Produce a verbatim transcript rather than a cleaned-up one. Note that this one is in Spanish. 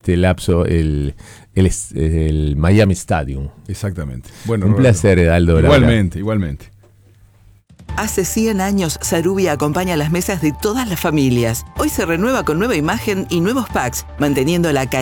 este lapso el, el, el Miami Stadium. Exactamente. Bueno, un Roberto, placer, Edaldo. Igualmente, igualmente. Hace cien años, Sarubia acompaña las mesas de todas las familias. Hoy se renueva con nueva imagen y nuevos packs, manteniendo la calidad